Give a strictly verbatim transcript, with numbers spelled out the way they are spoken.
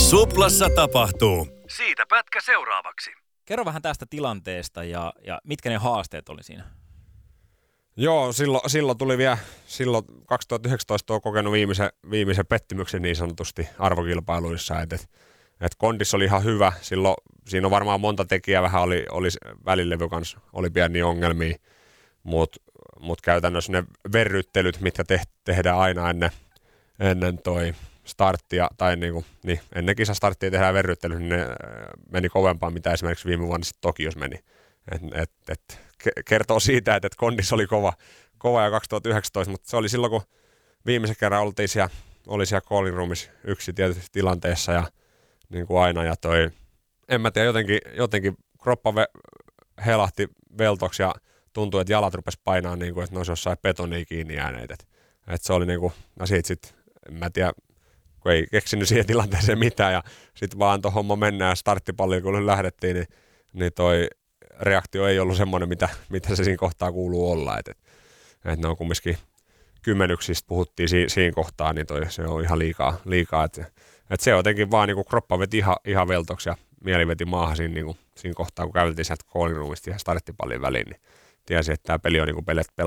Suplassa tapahtuu. Siitä pätkä seuraavaksi. Kerro vähän tästä tilanteesta ja, ja mitkä ne haasteet oli siinä? Joo, silloin, silloin tuli vielä, silloin kaksituhattayhdeksäntoista on kokenut viimeisen, viimeisen pettymyksen niin sanotusti arvokilpailuissa, että et, et kondis oli ihan hyvä. Silloin siinä on varmaan monta tekijää, vähän oli, oli välilevy kanssa, oli pieniä ongelmia, mutta mut käytännössä ne verryttelyt, mitkä te, tehdään aina ennen, ennen toi starttia, tai niinku, niin, ennen kisastarttia tehdään verryttelyt, niin ne meni kovempaa, mitä esimerkiksi viime vuonna sitten Tokios meni. Et, et, et, kertoo siitä, että et kondis oli kova, kova ja kaksituhattayhdeksäntoista, mutta se oli silloin, kun viimeisen kerran oltiin siellä, oli siellä callin roomissa yksi tietysti tilanteessa ja niin kuin aina, ja toi, en mä tiedä, jotenkin, jotenkin kroppa ve, helahti veltoksi ja tuntui, että jalat rupesi painaa niin kuin, että ne olisi jossain betonia kiinni jääneet. Et, et se oli niin kuin, no siitä sitten, en mä tiedä, kun ei keksinyt siihen tilanteeseen mitään ja sitten vaan tuon homma mennään ja starttipalliin kun lähdettiin, niin, niin toi reaktio ei ollut semmoinen, mitä, mitä se siinä kohtaa kuuluu olla. Että et, et ne on kumminkin kymmenyksistä puhuttiin si, siinä kohtaa, niin toi, se on ihan liikaa. liikaa että et se jotenkin vaan niin kroppa veti ihan, ihan veltoksi ja mieli veti maahan siinä, niin kuin, siinä kohtaa, kun käveltiin sieltä callin roomista ihan starttipallin väliin, niin tiesi, että tämä peli on niin